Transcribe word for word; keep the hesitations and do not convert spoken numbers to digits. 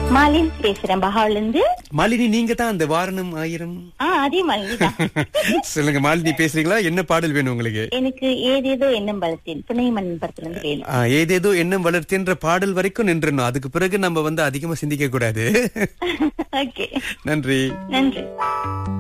மாலின் பேசுறேன் பஹாவ்ல இருந்து. மாலினி, நீங்க தான் அந்த வாரணம் ஆயிரம். ஆ அதே மாலினி தான். சொல்லுங்க மாலினி, பேசுறீங்களா? என்ன பாடல் வேணும் உங்களுக்கு? எனக்கு ஏதேதோ எண்ணம் பலத்தில் புனைமன் படத்துல இருந்து வேணும். ஆ, ஏதேதோ எண்ணம் வளர்த்தின்ற பாடல் வரைக்கும் நின்றணும். அதுக்கு பிறகு நம்ம வந்து அதிகமா சிந்திக்க கூடாது. ஓகே, நன்றி. நன்றி.